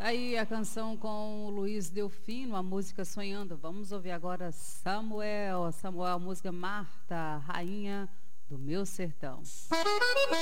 Aí a canção com o Luiz Delfino, a música Sonhando. Vamos ouvir agora Samuel, a música Marta, Rainha do Meu Sertão.